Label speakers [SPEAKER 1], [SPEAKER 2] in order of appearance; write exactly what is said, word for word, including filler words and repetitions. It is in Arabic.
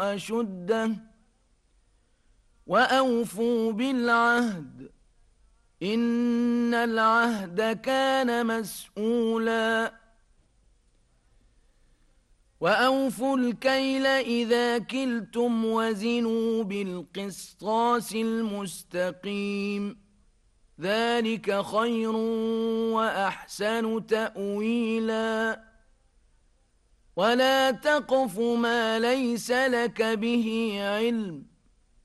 [SPEAKER 1] أشده وأوفوا بالعهد إن العهد كان مسؤولا وأوفوا الكيل إذا كلتم وزنوا بالقسطاس المستقيم ذلك خير وأحسن تأويلا ولا تقف ما ليس لك به علم